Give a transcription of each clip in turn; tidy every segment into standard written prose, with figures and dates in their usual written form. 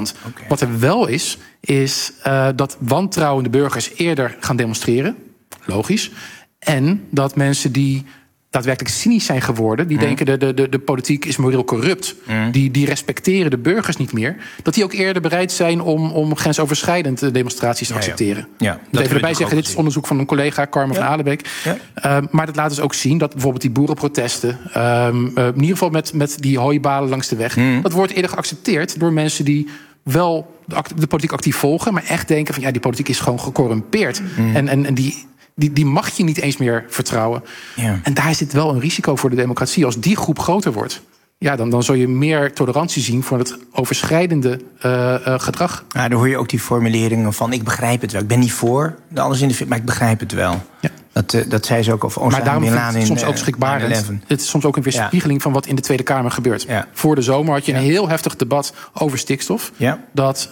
Nederland. Okay. Wat er wel is dat wantrouwende burgers eerder gaan demonstreren. Logisch. En dat mensen die daadwerkelijk cynisch zijn geworden, die denken de politiek is moreel corrupt, die respecteren de burgers niet meer, dat die ook eerder bereid zijn om grensoverschrijdend demonstraties te accepteren. Ja. Ik moet even erbij zeggen, dit is onderzoek van een collega, Carmen van Alenbeek. Ja. Maar dat laat dus ook zien dat bijvoorbeeld die boerenprotesten, in ieder geval met die hooibalen langs de weg, dat wordt eerder geaccepteerd door mensen die wel de politiek actief volgen, maar echt denken van die politiek is gewoon gecorrumpeerd. En die mag je niet eens meer vertrouwen. Ja. En daar zit wel een risico voor de democratie. Als die groep groter wordt, dan zul je meer tolerantie zien voor het overschrijdende gedrag. Ja, dan hoor je ook die formuleringen van ik begrijp het wel. Ik ben niet voor de alles in de maar ik begrijp het wel. Ja. Dat zei ze ook over Osama Maar daarom Bin Laden vind ik het soms ook schrikbarend. Het is soms ook een weerspiegeling van wat in de Tweede Kamer gebeurt. Ja. Voor de zomer had je een heel heftig debat over stikstof. Ja. Dat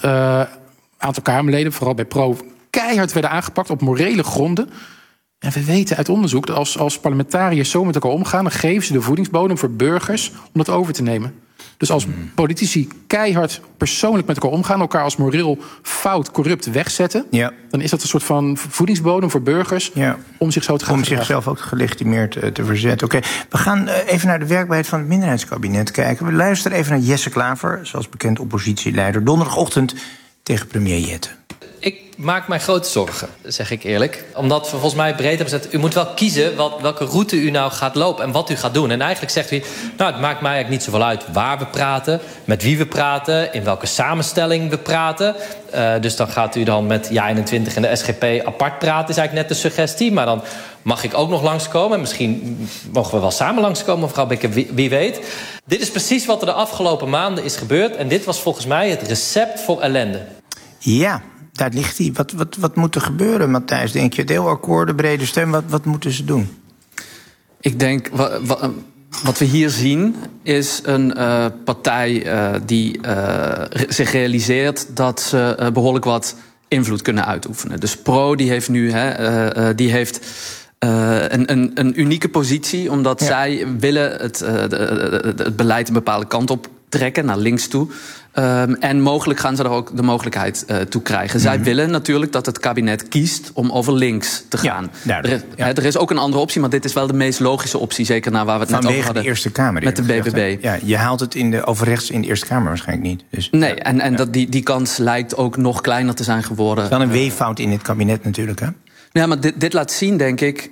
aantal Kamerleden, vooral bij Pro, keihard werden aangepakt op morele gronden. En we weten uit onderzoek dat als parlementariërs zo met elkaar omgaan, dan geven ze de voedingsbodem voor burgers om dat over te nemen. Dus als politici keihard persoonlijk met elkaar omgaan, elkaar als moreel fout, corrupt wegzetten, dan is dat een soort van voedingsbodem voor burgers om zich zo te gaan om zichzelf ook gelegitimeerd te verzetten. Oké, we gaan even naar de werkbaarheid van het minderheidskabinet kijken. We luisteren even naar Jesse Klaver, zoals bekend oppositieleider, donderdagochtend tegen premier Jette. Ik maak mij grote zorgen, zeg ik eerlijk. Omdat we volgens mij breed hebben gezet, u moet wel kiezen welke route u nou gaat lopen en wat u gaat doen. En eigenlijk zegt u, het maakt mij eigenlijk niet zoveel uit waar we praten, met wie we praten, in welke samenstelling we praten. Dus dan gaat u dan met JA21 en de SGP apart praten, is eigenlijk net de suggestie. Maar dan mag ik ook nog langskomen. En misschien mogen we wel samen langskomen, mevrouw Bekker, wie weet. Dit is precies wat er de afgelopen maanden is gebeurd. En dit was volgens mij het recept voor ellende. Ja. Daar ligt hij. Wat moet er gebeuren, Matthijs? Denk je, deelakkoorden, brede steun, wat moeten ze doen? Ik denk, wat we hier zien, is een partij die zich realiseert dat ze behoorlijk wat invloed kunnen uitoefenen. Dus Pro die heeft nu een unieke positie, omdat zij willen het beleid een bepaalde kant op trekken, naar links toe. En mogelijk gaan ze er ook de mogelijkheid toe krijgen. Zij willen natuurlijk dat het kabinet kiest om over links te gaan. Er is ook een andere optie, maar dit is wel de meest logische optie. Zeker naar waar we het net over hadden. Vanwege de Eerste Kamer. Met de BBB. Ja, je haalt het over rechts in de Eerste Kamer waarschijnlijk niet. Dus, nee, en die kans lijkt ook nog kleiner te zijn geworden. Het is wel een weeffout in het kabinet natuurlijk, hè? Ja, maar dit laat zien, denk ik,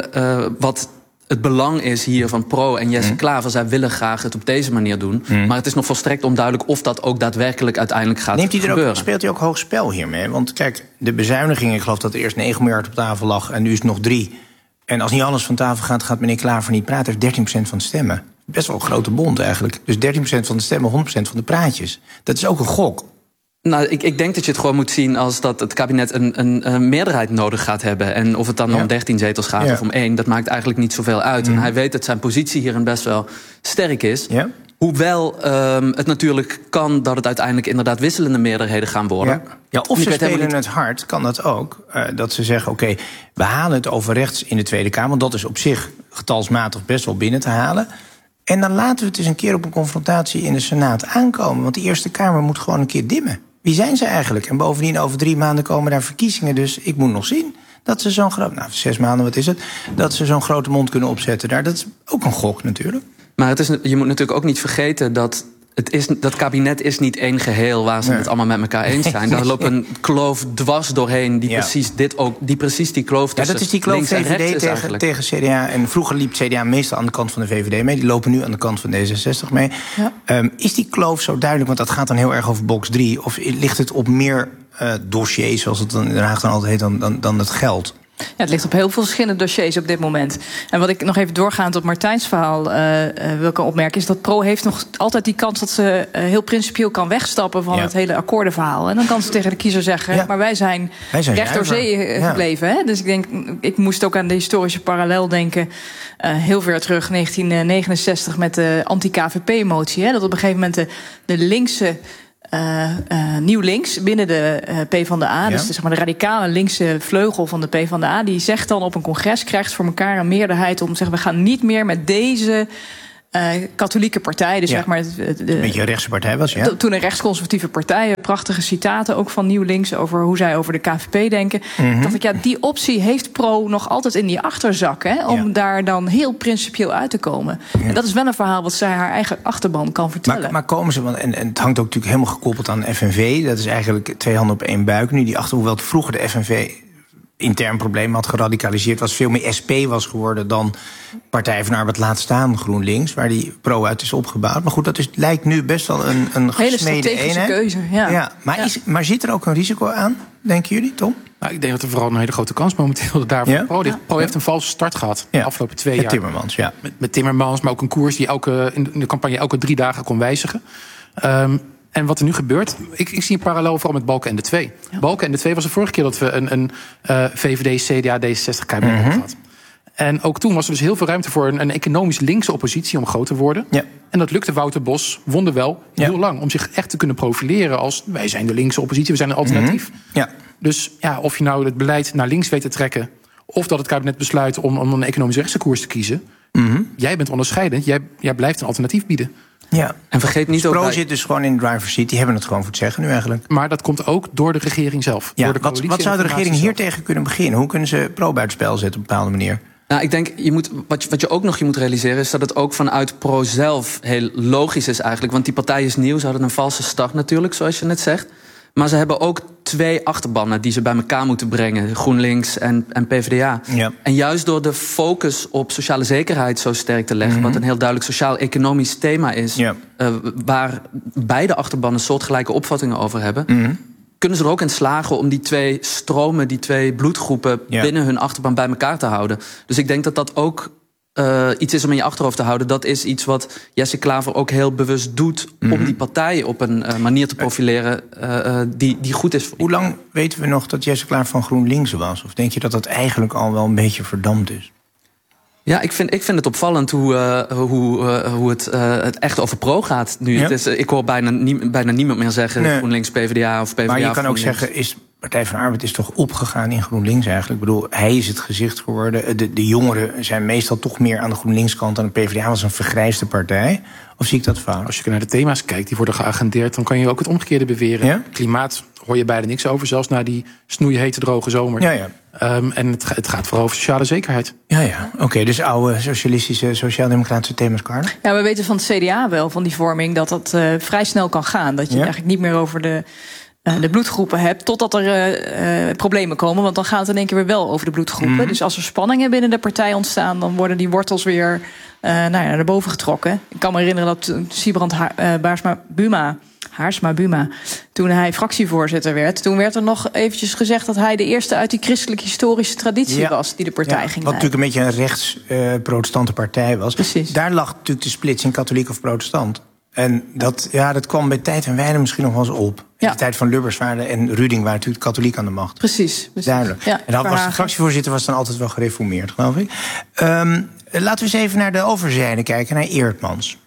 wat het belang is hier van Pro en Jesse Klaver. Zij willen graag het op deze manier doen. Maar het is nog volstrekt onduidelijk of dat ook daadwerkelijk uiteindelijk gaat gebeuren. Speelt hij ook hoog spel hiermee? Want kijk, de bezuiniging, ik geloof dat er eerst 9 miljard op tafel lag en nu is het nog 3. En als niet alles van tafel gaat meneer Klaver niet praten. Heeft 13% van de stemmen. Best wel een grote bond eigenlijk. Dus 13% van de stemmen, 100% van de praatjes. Dat is ook een gok. Nou, ik denk dat je het gewoon moet zien als dat het kabinet een meerderheid nodig gaat hebben. En of het dan om 13 zetels gaat of om 1, dat maakt eigenlijk niet zoveel uit. En hij weet dat zijn positie hierin best wel sterk is. Ja. Hoewel het natuurlijk kan dat het uiteindelijk inderdaad wisselende meerderheden gaan worden. Ja, of ze spelen het hard, kan dat ook. Dat ze zeggen, oké, we halen het over rechts in de Tweede Kamer. Want dat is op zich getalsmatig best wel binnen te halen. En dan laten we het eens een keer op een confrontatie in de Senaat aankomen. Want de Eerste Kamer moet gewoon een keer dimmen. Wie zijn ze eigenlijk? En bovendien over 3 maanden komen daar verkiezingen. Dus ik moet nog zien dat ze zo'n groot... 6 maanden, wat is het? Dat ze zo'n grote mond kunnen opzetten daar. Dat is ook een gok natuurlijk. Maar je moet natuurlijk ook niet vergeten dat dat kabinet is niet één geheel waar ze het allemaal met elkaar eens zijn. Daar loopt een kloof dwars doorheen die precies die kloof tussen dat is die kloof VVD tegen CDA. En vroeger liep CDA meestal aan de kant van de VVD mee. Die lopen nu aan de kant van D66 mee. Ja. Is die kloof zo duidelijk? Want dat gaat dan heel erg over box 3. Of ligt het op meer dossiers, zoals het in Den Haag dan altijd heet, dan het geld? Ja, het ligt op heel veel verschillende dossiers op dit moment. En wat ik nog even doorgaand op Martijns verhaal wil kan opmerken, is dat Pro heeft nog altijd die kans dat ze heel principieel kan wegstappen van het hele akkoordenverhaal. En dan kan ze tegen de kiezer zeggen, maar wij zijn recht door zee gebleven. Hè? Dus ik moest ook aan de historische parallel denken, heel ver terug, 1969 met de anti-KVP-motie. Dat op een gegeven moment de linkse Nieuw Links binnen de PvdA, dus zeg maar de radicale linkse vleugel van de PvdA, die zegt dan op een congres, krijgt voor elkaar een meerderheid om te zeggen, we gaan niet meer met deze katholieke partij. Dus zeg maar een beetje een rechtse partij was, ja. Toen een rechtsconservatieve partij. Prachtige citaten ook van Nieuw Links over hoe zij over de KVP denken. Dacht ik, die optie heeft Pro nog altijd in die achterzak. Hè, om daar dan heel principieel uit te komen. Ja. En dat is wel een verhaal wat zij haar eigen achterban kan vertellen. Maar komen ze, en het hangt ook natuurlijk helemaal gekoppeld aan FNV. Dat is eigenlijk 2 handen op 1 buik. Nu die hoewel het vroeger de FNV intern probleem had geradicaliseerd, was veel meer SP was geworden dan Partij van de Arbeid, laat staan GroenLinks, waar die Pro uit is opgebouwd. Maar goed, dat lijkt nu best wel een hele gesmede strategische keuze. Ja. Maar zit er ook een risico aan, denken jullie, Tom? Nou, ik denk dat er vooral een hele grote kans momenteel daarvoor. Ja? Pro heeft een valse start gehad de afgelopen 2 jaar. Timmermans, ja. Met Timmermans, maar ook een koers die in de campagne elke 3 dagen kon wijzigen. En wat er nu gebeurt, ik zie een parallel vooral met Balkenende 2. Ja. Balkenende 2 was de vorige keer dat we een VVD, CDA, D66 kabinet hebben gehad. En ook toen was er dus heel veel ruimte voor een economisch linkse oppositie om groot te worden. Ja. En dat lukte Wouter Bos, wonderwel, heel lang. Om zich echt te kunnen profileren als wij zijn de linkse oppositie, we zijn een alternatief. Ja. Dus of je nou het beleid naar links weet te trekken, of dat het kabinet besluit om een economische rechtse koers te kiezen. Jij bent onderscheidend, jij blijft een alternatief bieden. Ja, en vergeet niet ook. Pro zit dus gewoon in driver's seat. Die hebben het gewoon voor het zeggen nu eigenlijk. Maar dat komt ook door de regering zelf. Ja, door de wat zou de regering hier tegen kunnen beginnen? Hoe kunnen ze Pro buitenspel zetten op een bepaalde manier? Nou, ik denk, wat je ook nog moet realiseren is dat het ook vanuit Pro zelf heel logisch is eigenlijk. Want die partij is nieuw, ze hadden een valse start natuurlijk, zoals je net zegt. Maar ze hebben ook 2 achterbannen die ze bij elkaar moeten brengen. GroenLinks en PvdA. Ja. En juist door de focus op sociale zekerheid zo sterk te leggen, wat een heel duidelijk sociaal-economisch thema is, waar beide achterbannen soortgelijke opvattingen over hebben, kunnen ze er ook in slagen om die 2 stromen, die 2 bloedgroepen binnen hun achterban bij elkaar te houden. Dus ik denk dat dat ook iets is om in je achterhoofd te houden. Dat is iets wat Jesse Klaver ook heel bewust doet om die partijen op een manier te profileren die goed is. Hoe lang weten we nog dat Jesse Klaver van GroenLinks was? Of denk je dat dat eigenlijk al wel een beetje verdampt is? Ja, ik vind het opvallend hoe het echt over Pro gaat nu. Ja? Ik hoor bijna niemand meer zeggen GroenLinks, PvdA of PvdA. Maar je kan ook zeggen, Partij van de Arbeid is toch opgegaan in GroenLinks eigenlijk? Ik bedoel, hij is het gezicht geworden. De jongeren zijn meestal toch meer aan de GroenLinks-kant dan de PvdA was een vergrijsde partij. Of zie ik dat fout? Als je naar de thema's kijkt, die worden geagendeerd, dan kan je ook het omgekeerde beweren. Ja? Klimaat hoor je bijna niks over, zelfs na die snoeihete droge zomer. Ja. En het gaat vooral over sociale zekerheid. Ja. Oké, dus oude socialistische, sociaal-democratische thema's, Carla? Ja, we weten van het CDA wel, van die vorming, dat vrij snel kan gaan. Dat je eigenlijk niet meer over de bloedgroepen hebt, totdat er problemen komen. Want dan gaat het in één keer weer wel over de bloedgroepen. Dus als er spanningen binnen de partij ontstaan, dan worden die wortels weer naar boven getrokken. Ik kan me herinneren dat Sibrand Haarsma-Buma, toen hij fractievoorzitter werd, toen werd er nog eventjes gezegd dat hij de eerste uit die christelijke historische traditie was die de partij ging leiden. Wat natuurlijk een beetje een rechts-protestante partij was. Precies. Daar lag natuurlijk de splits in katholiek of protestant. En dat kwam bij Tijd en Wijle misschien nog wel eens op. In de tijd van Lubbers en Ruding waren natuurlijk katholiek aan de macht. Precies. Duidelijk. Ja, en de fractievoorzitter was dan altijd wel gereformeerd, geloof ik. Laten we eens even naar de overzijde kijken, naar Eertmans.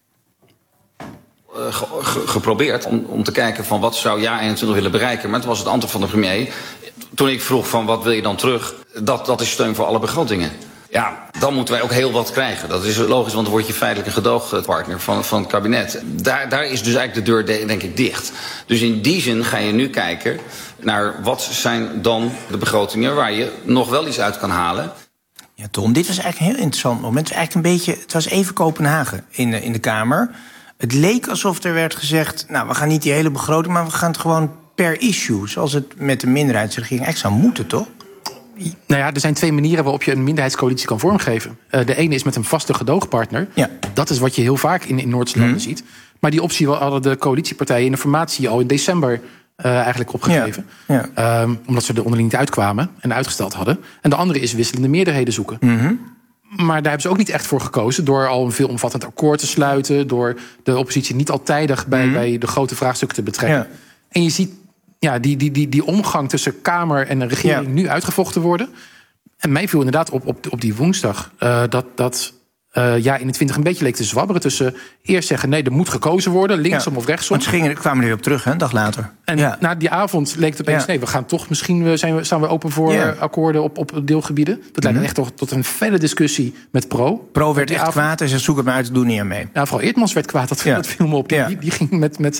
Geprobeerd om te kijken van wat zou jaar 21 willen bereiken. Maar het was het antwoord van de premier. Toen ik vroeg van wat wil je dan terug? Dat is steun voor alle begrotingen. Ja, dan moeten wij ook heel wat krijgen. Dat is logisch, want dan word je feitelijk een gedoogpartner van het kabinet. Daar is dus eigenlijk de deur, denk ik, dicht. Dus in die zin ga je nu kijken naar wat zijn dan de begrotingen waar je nog wel iets uit kan halen. Ja, Tom, dit was eigenlijk een heel interessant moment. Het was even Kopenhagen in de Kamer. Het leek alsof er werd gezegd, nou, we gaan niet die hele begroting, maar we gaan het gewoon per issue, zoals het met de minderheidsregering echt zou moeten, toch? Nou ja, er zijn 2 manieren waarop je een minderheidscoalitie kan vormgeven. De ene is met een vaste gedoogpartner. Ja. Dat is wat je heel vaak in Noordse landen ziet. Maar die optie hadden de coalitiepartijen in de formatie al in december eigenlijk opgegeven. Ja. Omdat ze er onderling niet uitkwamen en uitgesteld hadden. En de andere is wisselende meerderheden zoeken. Maar daar hebben ze ook niet echt voor gekozen door al een veelomvattend akkoord te sluiten, door de oppositie niet al tijdig bij de grote vraagstukken te betrekken. Ja. En je ziet die omgang tussen Kamer en de regering nu uitgevochten worden. En mij viel inderdaad op die woensdag dat jaar 21 een beetje leek te zwabberen tussen eerst zeggen nee, er moet gekozen worden, linksom of rechtsom. Want ze kwamen er weer op terug, een dag later. En na die avond leek het opeens nee, we gaan toch misschien staan we open voor akkoorden op deelgebieden. Dat leidt echt tot een felle discussie met Pro. Pro werd echt kwaad en ze zoeken het maar uit, doen niet aan mee. Nou, vooral Eertmans werd kwaad, dat viel me op. Die ging met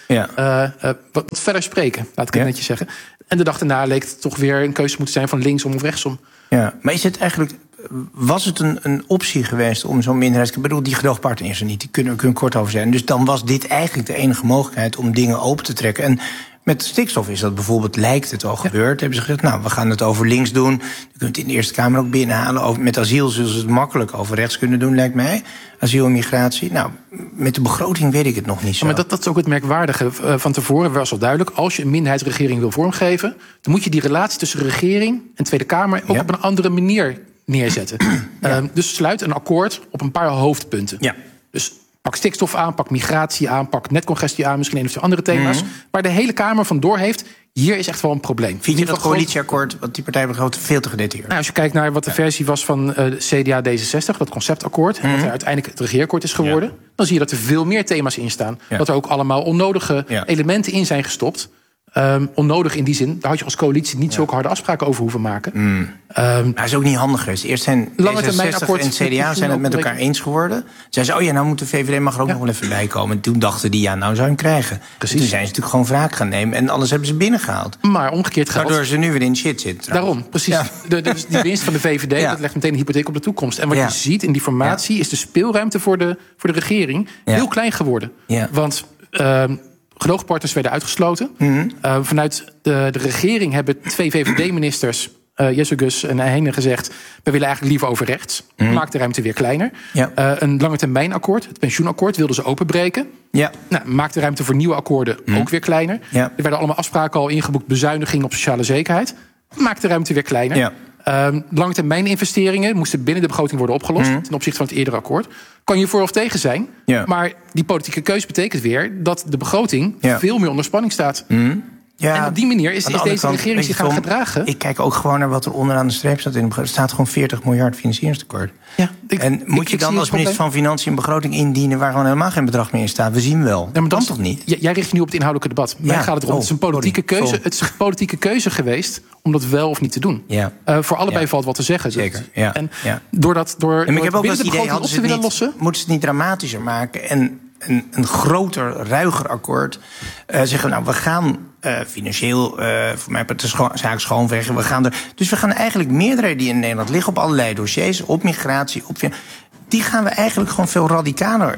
wat verder spreken, laat ik het netjes zeggen. En de dag daarna leek het toch weer een keuze moeten zijn van linksom of rechtsom. Ja, maar is het eigenlijk... Was het een optie geweest om zo'n minderheid... Ik bedoel, die gedoogpartner is er niet. Die kunnen we kort over zijn. Dus dan was dit eigenlijk de enige mogelijkheid om dingen open te trekken. En met stikstof is dat bijvoorbeeld, lijkt het al gebeurd. Hebben ze gezegd, nou, we gaan het over links doen. Dan kunnen we het in de Eerste Kamer ook binnenhalen. Met asiel zullen ze het makkelijk over rechts kunnen doen, lijkt mij. Asiel en migratie. Nou, met de begroting weet ik het nog niet zo. Maar dat is ook het merkwaardige. Van tevoren was al duidelijk, als je een minderheidsregering wil vormgeven, dan moet je die relatie tussen regering en Tweede Kamer ook op een andere manier neerzetten. Dus sluit een akkoord op een paar hoofdpunten. Ja. Dus pak stikstof aan, pak migratie aan, pak netcongestie aan, misschien een of twee andere thema's. Waar de hele Kamer van door heeft, hier is echt wel een probleem. Vind je dat coalitieakkoord, wat die partij begroot, veel te gedetailleerd? Nou, als je kijkt naar wat de versie was van CDA D66, dat conceptakkoord, en wat er uiteindelijk het regeerakkoord is geworden, dan zie je dat er veel meer thema's in staan. Dat er ook allemaal onnodige elementen in zijn gestopt. Onnodig in die zin, daar had je als coalitie niet zulke harde afspraken over hoeven maken. Dat is ook niet handig geweest. Eerst zijn D66 en CDA zijn het met elkaar eens geworden. Zeiden ze, nou moet de VVD mag er ook nog wel even bij komen. En toen dachten die, nou zou je hem krijgen. Precies. Toen zijn ze natuurlijk gewoon wraak gaan nemen. En alles hebben ze binnengehaald. Maar omgekeerd geldt. Waardoor ze nu weer in shit zitten. Trouwens. Daarom, precies. Ja. Dus die winst van de VVD, dat legt meteen een hypotheek op de toekomst. En wat je ziet in die formatie is de speelruimte voor de regering heel klein geworden. Ja. Want gedoogpartners werden uitgesloten. Vanuit de regering hebben 2 VVD-ministers, Jessegus en Heijnen, gezegd, we willen eigenlijk liever over rechts. Maakt de ruimte weer kleiner. Een langetermijnakkoord, het pensioenakkoord, wilden ze openbreken. Maakt de ruimte voor nieuwe akkoorden ook weer kleiner. Er werden allemaal afspraken al ingeboekt, bezuinigingen op sociale zekerheid. Maakt de ruimte weer kleiner. Langetermijninvesteringen moesten binnen de begroting worden opgelost ten opzichte van het eerdere akkoord. Kan je voor of tegen zijn, maar die politieke keuze betekent weer dat de begroting veel meer onder spanning staat. En op die manier is deze regering zich gaan gedragen. Ik kijk ook gewoon naar wat er onderaan de streep staat in de begroting. Er staat gewoon 40 miljard financieringstekort. Moet je dan als minister van Financiën een begroting indienen waar gewoon helemaal geen bedrag meer in staat? We zien wel. Ja, maar dan toch niet? Jij richt je nu op het inhoudelijke debat. Mij gaat het erom. Het is een politieke keuze. Het is een politieke keuze geweest om dat wel of niet te doen. Voor allebei valt wat te zeggen. Zeker. En door ik heb ook het idee, op te willen lossen, moeten ze het niet dramatischer maken en een groter, ruiger akkoord. Zeggen nou, we gaan financieel, voor mij de zaak schoonvegen. Dus we gaan eigenlijk meerderheden die in Nederland liggen op allerlei dossiers, op migratie, die gaan we eigenlijk gewoon veel radicaler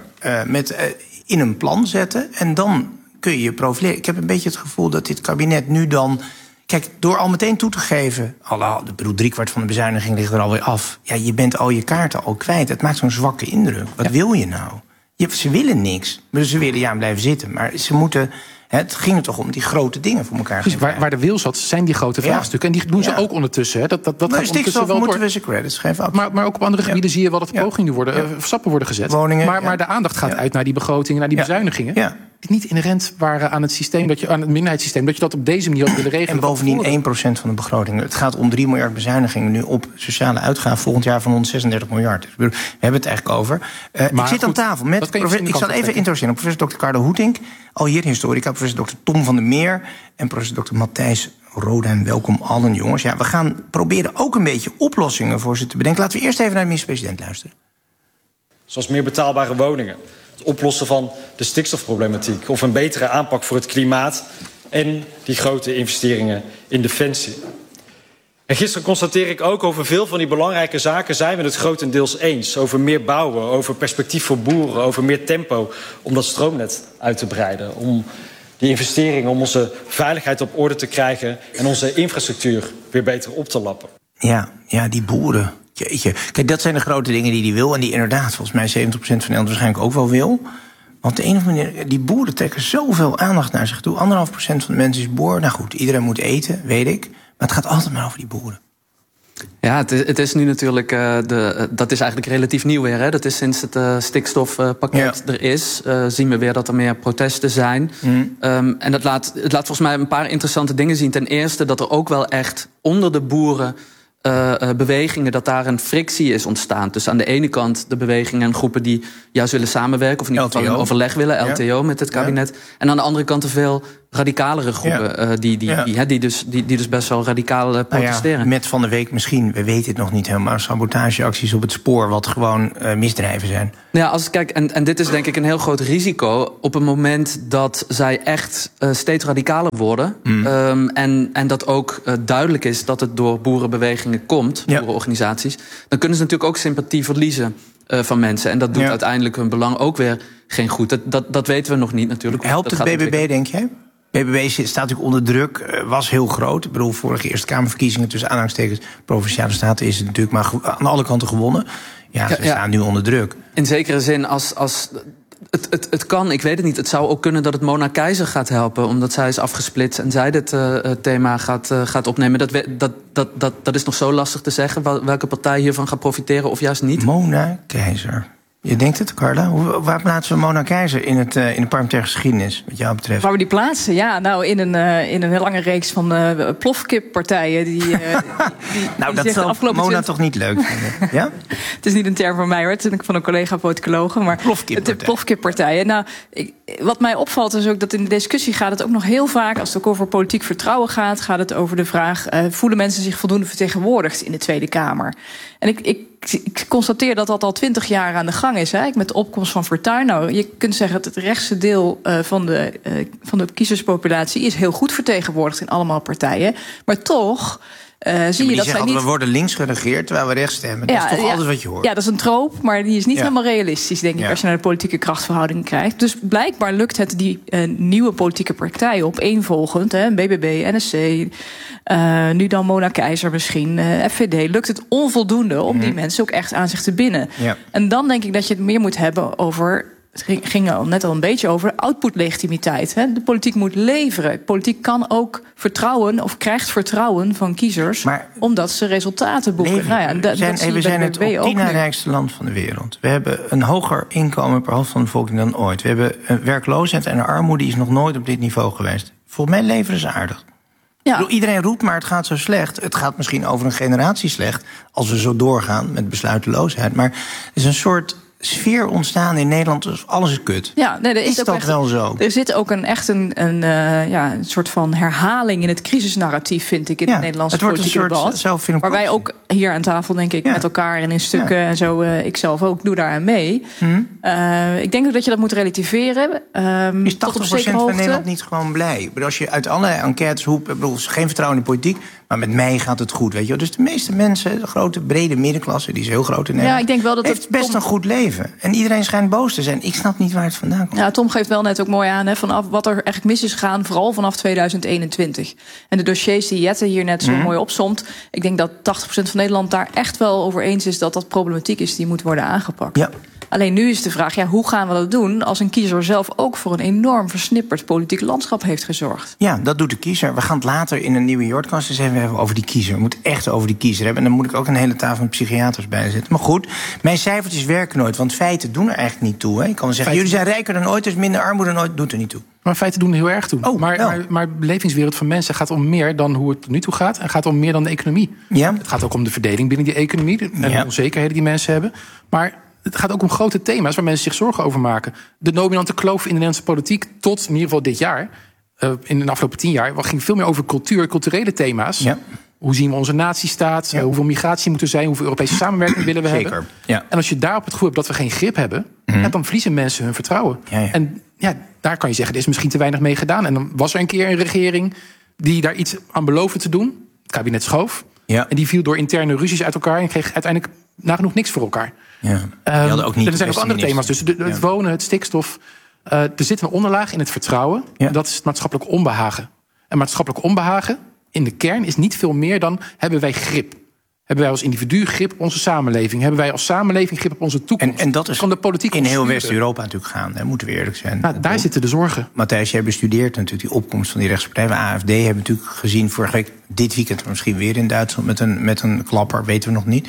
in een plan zetten. En dan kun je profileren. Ik heb een beetje het gevoel dat dit kabinet nu dan, kijk, door al meteen toe te geven, ik bedoel, 3/4 van de bezuiniging ligt er alweer af. Ja, je bent al je kaarten al kwijt. Het maakt zo'n zwakke indruk. Wat wil je nou? Ze willen niks. Ze willen blijven zitten. Maar ze moeten. Het ging er toch om die grote dingen voor elkaar. Dus waar de wil zat, zijn die grote vraagstukken. En die doen ze ook ondertussen. Hè. Dat gaat ondertussen wel moeten we ze credits geven. Maar ook op andere gebieden zie je wel dat er pogingen stappen worden gezet. Woningen, maar de aandacht gaat uit naar die begrotingen, naar die bezuinigingen. Die niet inherent waren aan het systeem, aan het minderheidssysteem, dat je dat op deze manier had willen regelen. En bovendien 1% van de begroting. Het gaat om 3 miljard bezuinigingen nu op sociale uitgaven volgend jaar van 136 miljard. We hebben het eigenlijk over. Ik zit aan tafel met ik zal even introduceren professor Dr. Carlo Hoetink, al hier historica, professor Dr. Tom van der Meer en professor Dr. Matthijs Rodijn. Welkom allen, jongens. Ja, we gaan proberen ook een beetje oplossingen voor ze te bedenken. Laten we eerst even naar de minister-president luisteren. Zoals meer betaalbare woningen, het oplossen van de stikstofproblematiek of een betere aanpak voor het klimaat en die grote investeringen in defensie. En gisteren constateer ik ook, over veel van die belangrijke zaken zijn we het grotendeels eens. Over meer bouwen, over perspectief voor boeren, over meer tempo om dat stroomnet uit te breiden. Om die investeringen, om onze veiligheid op orde te krijgen en onze infrastructuur weer beter op te lappen. Ja, die boeren. Jeetje. Kijk, dat zijn de grote dingen die hij wil. En die inderdaad, volgens mij 70% van Nederland waarschijnlijk ook wel wil. Want op de een of andere manier, die boeren trekken zoveel aandacht naar zich toe. 1,5% van de mensen is boer. Nou goed, iedereen moet eten, weet ik. Maar het gaat altijd maar over die boeren. Ja, het is nu natuurlijk, dat is eigenlijk relatief nieuw weer. Hè? Dat is sinds het stikstofpakket er is, zien we weer dat er meer protesten zijn. En het laat volgens mij een paar interessante dingen zien. Ten eerste dat er ook wel echt onder de boeren bewegingen, dat daar een frictie is ontstaan. Dus aan de ene kant de bewegingen en groepen die juist willen samenwerken, of in ieder geval een overleg willen, LTO met het kabinet. Ja. En aan de andere kant te veel radicalere groepen die dus best wel radicaal protesteren. Met van de week misschien, we weten het nog niet helemaal, sabotageacties op het spoor, wat gewoon misdrijven zijn. Ja, en dit is denk ik een heel groot risico op het moment dat zij echt steeds radicaler worden. En dat ook duidelijk is dat het door boerenbewegingen komt, boerenorganisaties. Dan kunnen ze natuurlijk ook sympathie verliezen van mensen. En dat doet uiteindelijk hun belang ook weer geen goed. Dat weten we nog niet natuurlijk. Helpt het BBB, denk jij? BBB staat natuurlijk onder druk, was heel groot. Ik bedoel, vorige Eerste Kamerverkiezingen tussen aanhalingstekens Provinciale Staten is het natuurlijk maar aan alle kanten gewonnen. Ja, ze staan nu onder druk. In zekere zin, het kan, ik weet het niet. Het zou ook kunnen dat het Mona Keizer gaat helpen, omdat zij is afgesplitst en zij dit thema gaat opnemen. Dat is nog zo lastig te zeggen, welke partij hiervan gaat profiteren of juist niet. Mona Keizer. Je denkt het, Carla? Waar plaatsen we Mona Keizer in de parlementaire geschiedenis, wat jou betreft? Waar we die plaatsen? Ja, nou, in een lange reeks van plofkippartijen. Nou, dat zal Mona toch niet leuk vinden? Ja? Het is niet een term van mij, hoor. Het is van een collega-politicologe. Maar de plofkippartijen. Nou, wat mij opvalt is ook dat in de discussie gaat het ook nog heel vaak, als het ook over politiek vertrouwen gaat het over de vraag, voelen mensen zich voldoende vertegenwoordigd in de Tweede Kamer? En ik constateer dat al 20 jaar aan de gang is. Hè? Met de opkomst van Fortuyn. Nou, je kunt zeggen dat het rechtse deel van de kiezerspopulatie is heel goed vertegenwoordigd in allemaal partijen. Maar toch zie je dat zij niet. We worden links geregeerd terwijl we rechts stemmen. Dat is toch alles wat je hoort. Ja, dat is een troop, maar die is niet helemaal realistisch, denk ik, als je naar de politieke krachtverhouding kijkt. Dus blijkbaar lukt het die nieuwe politieke partijen opeenvolgend, BBB, NSC, nu dan Mona Keizer misschien, FVD, lukt het onvoldoende om die mensen ook echt aan zich te binden. Ja. En dan denk ik dat je het meer moet hebben over, het ging al net al een beetje over output-legitimiteit. De politiek moet leveren. Politiek kan ook vertrouwen of krijgt vertrouwen van kiezers, omdat ze resultaten boeken. We zijn het op 10 na rijkste land van de wereld. We hebben een hoger inkomen per hoofd van de bevolking dan ooit. We hebben een werkloosheid en een armoede die is nog nooit op dit niveau geweest. Volgens mij leveren ze aardig. Ja. Iedereen roept, maar het gaat zo slecht. Het gaat misschien over een generatie slecht, als we zo doorgaan met besluiteloosheid. Maar er is een soort sfeer ontstaan in Nederland, dus alles is kut. Ja, nee, is dat wel zo? Er zit ook een soort van herhaling in het crisisnarratief, vind ik, in het Nederlandse politieke debat. Waar wij ook hier aan tafel, denk ik, met elkaar en in stukken en zo, ik zelf ook, doe daaraan mee. Ik denk ook dat je dat moet relativeren. Is 80% van Nederland niet gewoon blij? Ik bedoel, als je uit allerlei enquêtes roept, geen vertrouwen in de politiek, maar met mij gaat het goed, weet je. Dus de meeste mensen, de grote, brede middenklasse, die is heel groot in Nederland, ik denk wel dat heeft best een goed leven. En iedereen schijnt boos te zijn. Ik snap niet waar het vandaan komt. Ja, Tom geeft wel net ook mooi aan, vanaf wat er eigenlijk mis is gegaan, vooral vanaf 2021. En de dossiers die Jette hier net zo mooi opsomt, ik denk dat 80% van Nederland daar echt wel over eens is dat problematiek is die moet worden aangepakt. Ja. Alleen nu is de vraag, hoe gaan we dat doen als een kiezer zelf ook voor een enorm versnipperd politiek landschap heeft gezorgd? Ja, dat doet de kiezer. We gaan het later in een nieuwe Jordkast eens even hebben over die kiezer. We moeten echt over die kiezer hebben. En dan moet ik ook een hele tafel met psychiaters bij zitten. Maar goed, mijn cijfertjes werken nooit, want feiten doen er eigenlijk niet toe. Hè. Ik kan wel zeggen, jullie zijn rijker dan ooit, dus minder armoede dan ooit, doet er niet toe. Maar feiten doen er heel erg toe. Maar de belevingswereld van mensen gaat om meer dan hoe het tot nu toe gaat. En gaat om meer dan de economie. Ja. Het gaat ook om de verdeling binnen die economie en de onzekerheden die mensen hebben. Maar het gaat ook om grote thema's waar mensen zich zorgen over maken. De dominante kloof in de Nederlandse politiek tot in ieder geval dit jaar, in de afgelopen 10 jaar, ging veel meer over culturele thema's. Ja. Hoe zien we onze natiestaat? Ja. Hoeveel migratie moet er zijn? Hoeveel Europese samenwerking willen we hebben? Ja. En als je daarop het gevoel hebt dat we geen grip hebben, dan verliezen mensen hun vertrouwen. Ja. En daar kan je zeggen, er is misschien te weinig mee gedaan. En dan was er een keer een regering die daar iets aan beloofde te doen. Het kabinet Schoof. Ja. En die viel door interne ruzies uit elkaar en kreeg uiteindelijk nagenoeg niks voor elkaar. Ja. Er zijn ook andere thema's. Dus het wonen, het stikstof. Er zit een onderlaag in het vertrouwen. Ja. Dat is het maatschappelijk onbehagen. En maatschappelijk onbehagen in de kern is niet veel meer dan, hebben wij grip? Hebben wij als individu grip op onze samenleving? Hebben wij als samenleving grip op onze toekomst? En dat is van de politiek in heel West-Europa natuurlijk gaande, moeten we eerlijk zijn. Nou, daar zitten de zorgen. Matthijs, jij bestudeert natuurlijk die opkomst van die rechtspartij. De AFD hebben we natuurlijk gezien vorige week, dit weekend misschien weer in Duitsland met een klapper, weten we nog niet.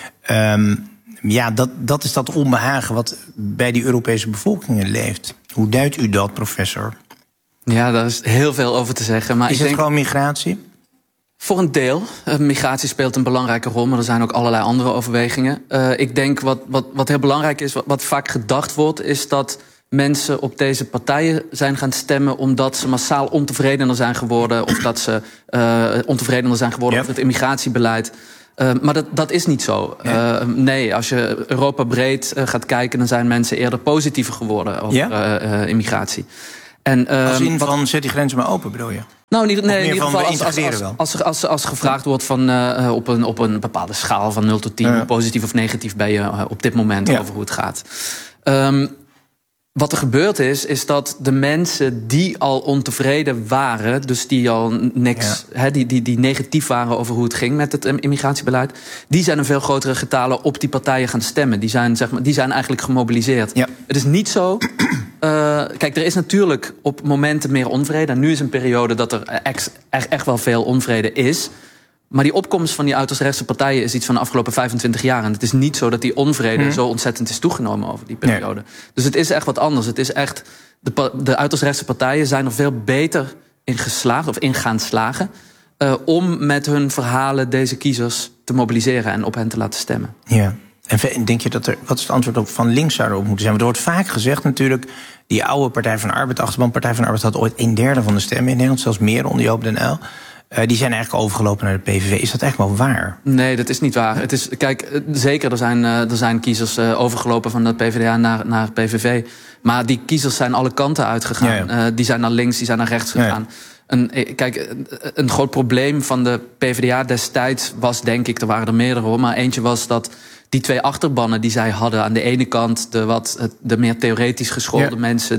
Dat is dat onbehagen wat bij die Europese bevolkingen leeft. Hoe duidt u dat, professor? Ja, daar is heel veel over te zeggen. Maar is het gewoon migratie? Voor een deel. Migratie speelt een belangrijke rol, maar er zijn ook allerlei andere overwegingen. Ik denk wat heel belangrijk is, wat vaak gedacht wordt, is dat mensen op deze partijen zijn gaan stemmen omdat ze massaal ontevredener zijn geworden, of dat ze ontevredener zijn geworden over het immigratiebeleid. Maar dat is niet zo. Nee, als je Europa breed gaat kijken, dan zijn mensen eerder positiever geworden over immigratie. En, als in van zet die grenzen maar open, bedoel je? Nou, in ieder geval als gevraagd wordt van op een bepaalde schaal van 0 tot 10... hoe positief of negatief ben je op dit moment over hoe het gaat. Wat er gebeurd is dat de mensen die al ontevreden waren, dus die al niks, die negatief waren over hoe het ging met het immigratiebeleid, die zijn in veel grotere getalen op die partijen gaan stemmen. Die zijn eigenlijk gemobiliseerd. Ja. Het is niet zo. Kijk, er is natuurlijk op momenten meer onvrede. En nu is een periode dat er echt wel veel onvrede is. Maar die opkomst van die uiterst rechtse partijen is iets van de afgelopen 25 jaar. En het is niet zo dat die onvrede zo ontzettend is toegenomen over die periode. Nee. Dus het is echt wat anders. Het is echt, de uiterst rechtse partijen zijn er veel beter in geslaagd, of in gaan slagen, om met hun verhalen deze kiezers te mobiliseren en op hen te laten stemmen. Ja. En denk je wat is het antwoord op van links zou erop moeten zijn? Want er wordt vaak gezegd natuurlijk, die oude Partij van de Arbeid, achterban Partij van de Arbeid had ooit 1/3 van de stemmen in Nederland, zelfs meer onder Joop den Uyl. Die zijn eigenlijk overgelopen naar de PVV. Is dat echt wel waar? Nee, dat is niet waar. Het is, kijk, zeker, er zijn kiezers overgelopen van de PvdA naar PVV. Maar die kiezers zijn alle kanten uitgegaan. Ja. Die zijn naar links, die zijn naar rechts gegaan. Een groot probleem van de PvdA destijds was, denk ik, er waren er meerdere hoor, maar eentje was dat die twee achterbannen die zij hadden, aan de ene kant de meer theoretisch geschoolde mensen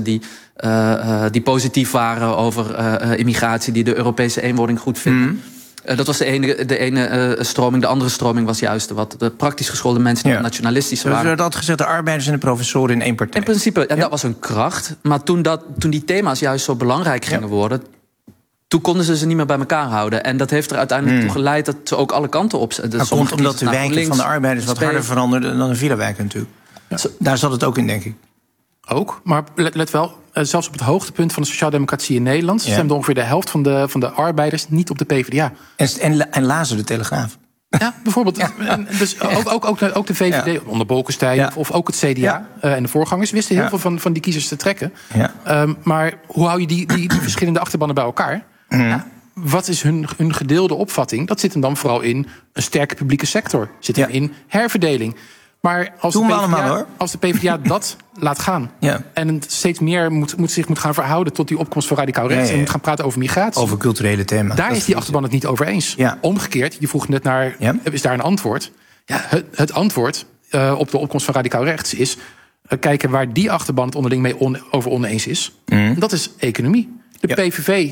die positief waren over immigratie, die de Europese eenwording goed vinden. Dat was de ene stroming. De andere stroming was juist de praktisch geschoolde mensen die nationalistischer waren. Dus dat gezegd, de arbeiders en de professoren in één partij. In principe, en dat was een kracht. Maar toen die thema's juist zo belangrijk gingen worden, toen konden ze niet meer bij elkaar houden. En dat heeft er uiteindelijk toe geleid dat ze ook alle kanten op. Dat komt omdat de wijken van de arbeiders wat harder veranderden dan de villa-wijken natuurlijk. Ja. Daar zat het ook in, denk ik. Ook, maar let wel, zelfs op het hoogtepunt van de sociaaldemocratie in Nederland stemde ongeveer de helft van de arbeiders niet op de PvdA. En lazen de Telegraaf. Ja, bijvoorbeeld. Ja. Dus ook de VVD onder Bolkestein of ook het CDA en de voorgangers wisten heel veel van die kiezers te trekken. Ja. Maar hoe hou je die verschillende achterbannen bij elkaar? Ja, wat is hun gedeelde opvatting? Dat zit hem dan vooral in een sterke publieke sector. Zit hem in herverdeling. Maar als de PvdA dat laat gaan en het steeds meer zich moet gaan verhouden tot die opkomst van radicaal rechts en moet gaan praten over migratie. Over culturele thema's. Daar is die achterban het niet over eens. Ja. Omgekeerd, je vroeg net naar, is daar een antwoord? Ja, het antwoord op de opkomst van radicaal rechts is kijken waar die achterban het onderling mee over oneens is. Dat is economie. De PVV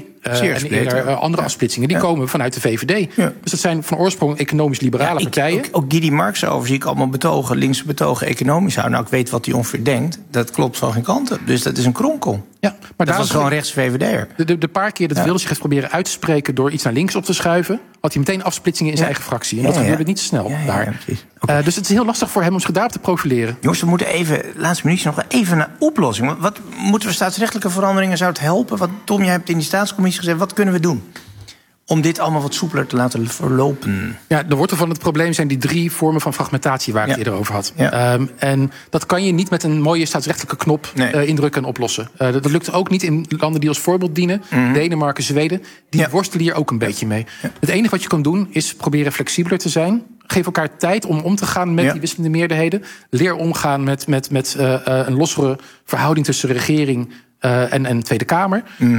en andere afsplitsingen die komen vanuit de VVD. Ja. Dus dat zijn van oorsprong economisch-liberale partijen. Ook Guidy Marx over zie ik allemaal betogen, linkse betogen, economisch houden. Nou, ik weet wat hij ongeveer denkt. Dat klopt van geen kanten. Dus dat is een kronkel. Ja, maar dat was gewoon rechts VVD'er. De paar keer dat Wilders zich heeft proberen uit te spreken door iets naar links op te schuiven, had hij meteen afsplitsingen in zijn eigen fractie. En dat gebeurde niet zo snel daar. Okay. Dus het is heel lastig voor hem om zich daarop te profileren. Jongens, we moeten even, laatste minuutje nog even naar oplossing. Wat moeten we staatsrechtelijke veranderingen? Zou het helpen? Wat Tom, jij hebt in die staatscommissie gezegd, wat kunnen we doen om dit allemaal wat soepeler te laten verlopen? Ja, de wortel van het probleem zijn die 3 vormen van fragmentatie waar ik het eerder over had. Ja. En dat kan je niet met een mooie staatsrechtelijke knop indrukken en oplossen. Dat lukt ook niet in landen die als voorbeeld dienen. Denemarken, Zweden, die worstelen hier ook een beetje mee. Ja. Het enige wat je kan doen is proberen flexibeler te zijn. Geef elkaar tijd om te gaan met die wisselende meerderheden. Leer omgaan met een lossere verhouding tussen regering en Tweede Kamer.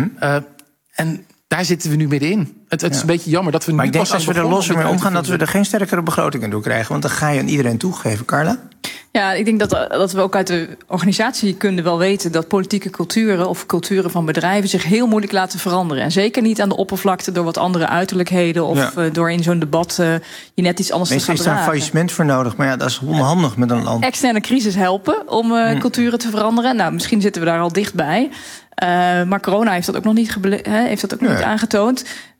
En daar zitten we nu middenin. Het is een beetje jammer dat we nu. Maar ik denk als we er losser mee omgaan, dat we er geen sterkere begrotingen door krijgen. Want dan ga je aan iedereen toegeven. Carla? Ja, ik denk dat we ook uit de organisatiekunde wel weten dat politieke culturen of culturen van bedrijven zich heel moeilijk laten veranderen. En zeker niet aan de oppervlakte door wat andere uiterlijkheden of door in zo'n debat je net iets anders te gaan dragen. Er is daar faillissement voor nodig, maar dat is onhandig met een land. Externe crisis helpen om culturen te veranderen. Nou, misschien zitten we daar al dichtbij. Maar corona heeft dat ook nog niet, niet aangetoond.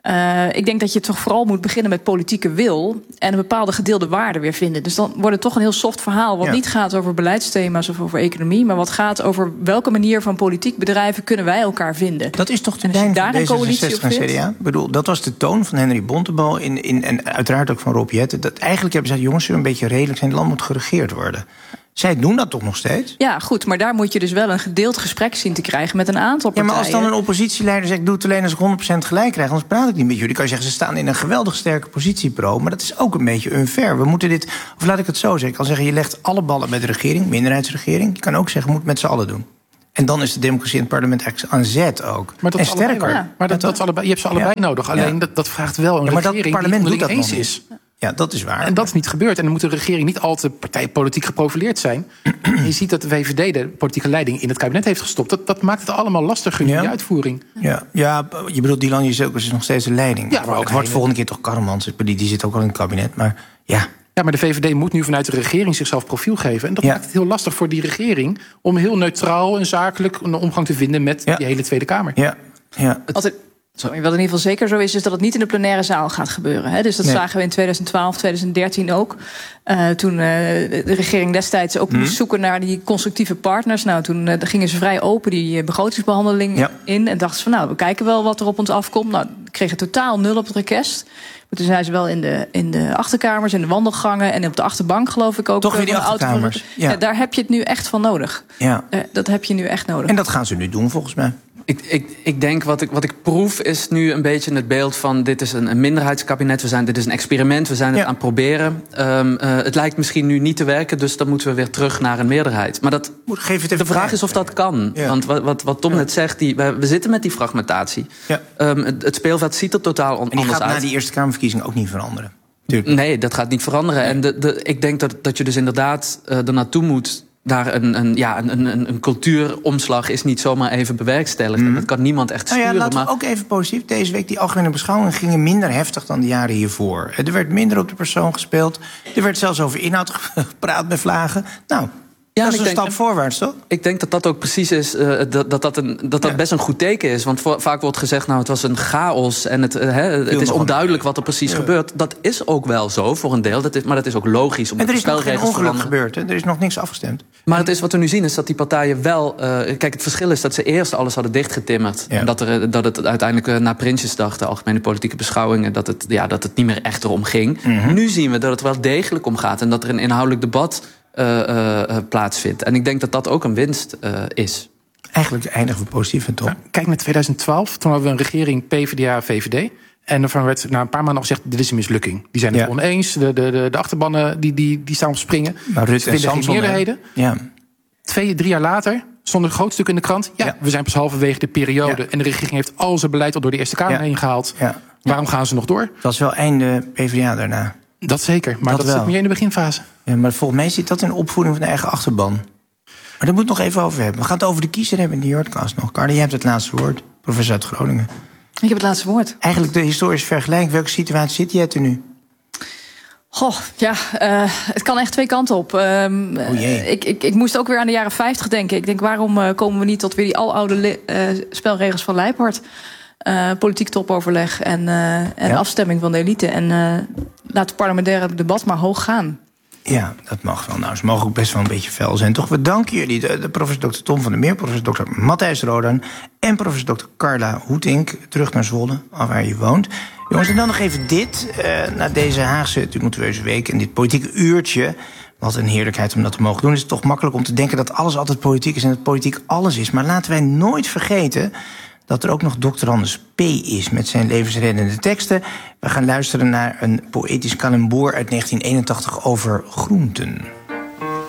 Ik denk dat je toch vooral moet beginnen met politieke wil en een bepaalde gedeelde waarde weer vinden. Dus dan wordt het toch een heel soft verhaal wat niet gaat over beleidsthema's of over economie, maar wat gaat over welke manier van politiek bedrijven kunnen wij elkaar vinden. Dat is toch de lijn van D66 en CDA? Ik bedoel, dat was de toon van Henry Bontebal en uiteraard ook van Rob Jetten. Dat eigenlijk hebben ze gezegd, jongens, zullen een beetje redelijk zijn, het land moet geregeerd worden. Zij doen dat toch nog steeds? Ja, goed, maar daar moet je dus wel een gedeeld gesprek zien te krijgen met een aantal partijen. Ja, maar als dan een oppositieleider zegt, doe het alleen als ik 100% gelijk krijg, anders praat ik niet met jullie. Kan je zeggen, ze staan in een geweldig sterke positie, pro. Maar dat is ook een beetje unfair. We moeten dit, of laat ik het zo zeggen, ik kan zeggen, je legt alle ballen met de regering, minderheidsregering. Je kan ook zeggen, moet het met z'n allen doen. En dan is de democratie in het parlement eigenlijk aan zet ook. Maar dat en is sterker. sterker. Maar dat is allebei, je hebt ze allebei nodig. Alleen dat vraagt wel een regering dat parlement die doet dat eens nog is. Ja, dat is waar. En dat is niet gebeurd. En dan moet de regering niet al te partijpolitiek geprofileerd zijn. Je ziet dat de VVD de politieke leiding in het kabinet heeft gestopt. Dat maakt het allemaal lastiger in die uitvoering. Ja, je bedoelt, Dylan Jezielkens is nog steeds de leiding. Ja, maar ook het wordt volgende keer toch Karremans. Die zit ook al in het kabinet. Maar ja. Ja, maar de VVD moet nu vanuit de regering zichzelf profiel geven. En dat maakt het heel lastig voor die regering om heel neutraal en zakelijk een omgang te vinden met die hele Tweede Kamer. Ja. Wat in ieder geval zeker zo is dat het niet in de plenaire zaal gaat gebeuren. Hè? Dus dat zagen we in 2012, 2013 ook. Toen de regering destijds ook moest zoeken naar die constructieve partners. Nou, toen gingen ze vrij open die begrotingsbehandeling in. En dachten ze van, nou, we kijken wel wat er op ons afkomt. Nou, kregen totaal 0 op het request. Maar toen zijn ze wel in de achterkamers, in de wandelgangen en op de achterbank, geloof ik ook. Toch weer die achterkamers. Ja, daar heb je het nu echt van nodig. Ja. Dat heb je nu echt nodig. En dat gaan ze nu doen, volgens mij. Ik denk wat ik proef is nu een beetje het beeld van dit is een minderheidskabinet. Dit is een experiment, we zijn het aan het proberen. Het lijkt misschien nu niet te werken, dus dan moeten we weer terug naar een meerderheid. Maar de vraag is of dat kan. Ja. Want wat Tom net zegt, we zitten met die fragmentatie. Ja. Het speelveld ziet er totaal anders uit. En die gaat na die Eerste Kamerverkiezingen ook niet veranderen. Tuurlijk. Nee, dat gaat niet veranderen. Nee. En ik denk dat je dus inderdaad er naartoe moet. Daar een cultuuromslag is niet zomaar even bewerkstelligd. En dat kan niemand echt sturen. Laten we ook even positief. Deze week die algemene beschouwingen gingen minder heftig dan de jaren hiervoor. Er werd minder op de persoon gespeeld. Er werd zelfs over inhoud gepraat met vlagen. Nou, dat is een stap voorwaarts, toch? Ik denk dat ook precies is, dat best een goed teken is. Want vaak wordt gezegd, nou, het was een chaos en het is onduidelijk wat er precies gebeurt. Dat is ook wel zo, voor een deel. Maar dat is ook logisch. En er is nog geen ongeluk gebeurd, hè? Er is nog niks afgestemd. Maar wat we nu zien is dat die partijen wel... kijk, het verschil is dat ze eerst alles hadden dichtgetimmerd. Ja. En dat het uiteindelijk na Prinsjesdag, de algemene politieke beschouwingen, dat het niet meer echt erom ging. Mm-hmm. Nu zien we dat het wel degelijk om gaat en dat er een inhoudelijk debat plaatsvindt. En ik denk dat dat ook een winst is. Eigenlijk eindigen we positief en toch? Nou, kijk naar 2012. Toen hadden we een regering PvdA-VVD. En ervan werd na een paar maanden al gezegd, dit is een mislukking. Die zijn het oneens. De achterbannen die staan op springen. Maar Rutte en Samson, geen meerderheden. 2-3 jaar later stond een groot stuk in de krant. We zijn pas halverwege de periode. Ja. En de regering heeft al zijn beleid al door de Eerste Kamer heen gehaald. Ja. Waarom gaan ze nog door? Dat is wel einde PvdA daarna. Dat zeker, maar dat zit meer in de beginfase. Ja, maar volgens mij zit dat in opvoeding van de eigen achterban. Maar daar moet het nog even over hebben. We gaan het over de kiezer hebben in de Jordcast nog. Carla, jij hebt het laatste woord. Professor uit Groningen. Ik heb het laatste woord. Eigenlijk de historische vergelijking. Welke situatie zit jij er nu? Het kan echt twee kanten op. Ik moest ook weer aan de jaren 50 denken. Ik denk, waarom komen we niet tot weer die aloude spelregels van Leiphart? Politiek topoverleg en afstemming van de elite. En laat het parlementaire debat maar hoog gaan. Ja, dat mag wel. Nou, ze mogen ook best wel een beetje fel zijn. Toch, we danken jullie, de professor Dr. Tom van der Meer, professor Dr. Matthijs Rodan en professor Dr. Carla Hoetink, terug naar Zwolle, waar je woont. Jongens, en dan nog even dit. Na deze Haagse tumultueuze week en dit politieke uurtje, wat een heerlijkheid om dat te mogen doen, is het toch makkelijk om te denken dat alles altijd politiek is en dat politiek alles is. Maar laten wij nooit vergeten dat er ook nog Dr. Anders P. is met zijn levensreddende teksten. We gaan luisteren naar een poëtisch calembour uit 1981 over groenten.